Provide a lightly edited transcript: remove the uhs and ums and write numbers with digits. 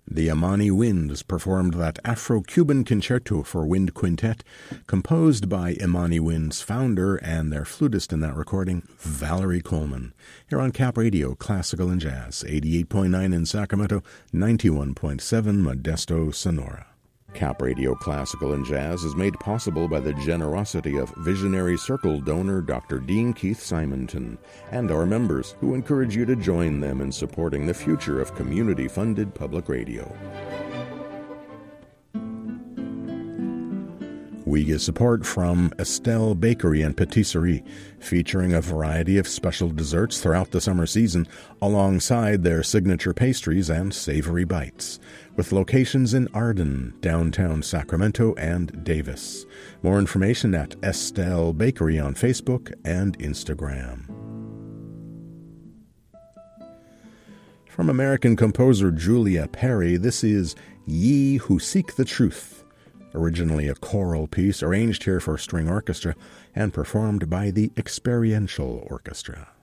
The Amani Winds performed that Afro-Cuban concerto for wind quintet, composed by Amani Winds' founder and their flutist in that recording, Valerie Coleman, here on Cap Radio Classical and Jazz, 88.9 in Sacramento, 91.7 Modesto, Sonora. Cap Radio Classical and Jazz is made possible by the generosity of Visionary Circle donor Dr. Dean Keith Simonton and our members, who encourage you to join them in supporting the future of community-funded public radio. We get support from Estelle Bakery and Patisserie, featuring a variety of special desserts throughout the summer season, alongside their signature pastries and savory bites, with locations in Arden, downtown Sacramento, and Davis. More information at Estelle Bakery on Facebook and Instagram. From American composer Julia Perry, this is Ye Who Seek the Truth, originally a choral piece arranged here for string orchestra and performed by the Experiential Orchestra.